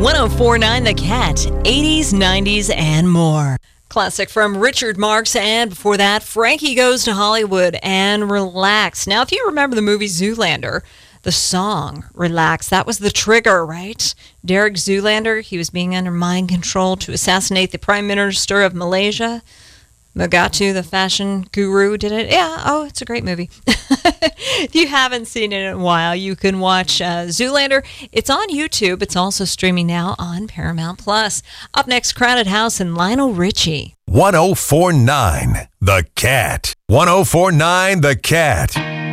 1049 The Cat, 80s, 90s, and more. Classic from Richard Marx, and before that, Frankie Goes to Hollywood and Relax. Now, if you remember the movie Zoolander, the song Relax, that was the trigger, right? Derek Zoolander, he was being under mind control to assassinate the Prime Minister of Malaysia. Mogatu, the fashion guru, did it. Yeah, oh, it's a great movie. If you haven't seen it in a while, you can watch Zoolander. It's on YouTube. It's also streaming now on Paramount+. Up next, Crowded House and Lionel Richie. 1049 The Cat. 1049 The Cat.